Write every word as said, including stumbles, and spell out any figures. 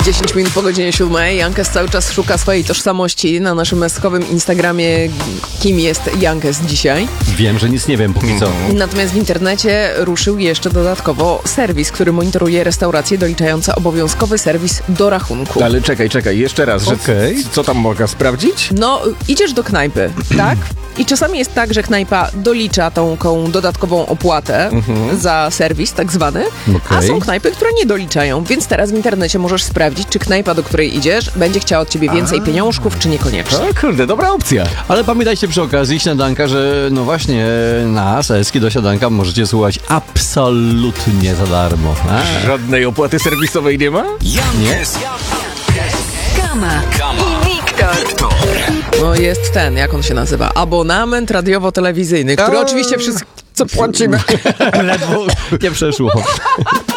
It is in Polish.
dziesięć minut po godzinie siódmej. Jankes cały czas szuka swojej tożsamości na naszym meskowym Instagramie. Kim jest Jankes dzisiaj? Wiem, że nic nie wiem póki co. Natomiast w internecie ruszył jeszcze dodatkowo serwis, który monitoruje restauracje doliczające obowiązkowy serwis do rachunku. Ale czekaj, czekaj, jeszcze raz, że Okej. c- co tam mogę sprawdzić? No, idziesz do knajpy, tak? I czasami jest tak, że knajpa dolicza tą, tą dodatkową opłatę za serwis tak zwany, a Okej. są knajpy, które nie doliczają, więc teraz w internecie możesz sprawdzić, czy knajpa, do której idziesz, będzie chciała od ciebie więcej pieniążków, czy niekoniecznie. O kurde, dobra opcja. Ale pamiętajcie przy okazji śniadanka, że no właśnie nas, Eski do śniadanka możecie słuchać absolutnie za darmo. A? Żadnej opłaty serwisowej nie ma? Jankes, Kama i Wiktor. No jest ten, jak on się nazywa, abonament radiowo-telewizyjny, który O. oczywiście wszyscy co płacimy. Ledwo nie przeszło.